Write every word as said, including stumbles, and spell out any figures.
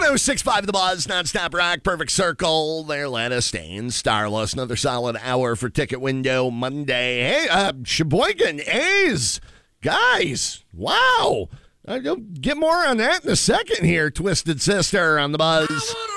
oh six point five The Buzz, nonstop rock, perfect circle. There, let us stay starless. Another solid hour for Ticket Window Monday. Hey, uh, Sheboygan A's. Guys, wow. I'll get more on that in a second here, Twisted Sister on The Buzz.